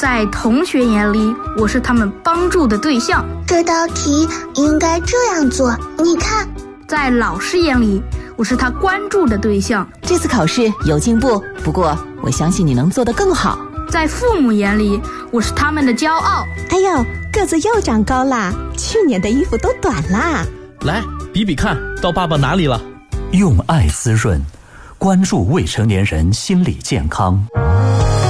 在同学眼里，我是他们帮助的对象。 这道题应该这样做，你看。 在老师眼里，我是他关注的对象。 这次考试有进步，不过我相信你能做得更好。 在父母眼里，我是他们的骄傲。 哎呦，个子又长高啦，去年的衣服都短啦。 来，比比看到爸爸哪里了。 用爱滋润，关注未成年人心理健康。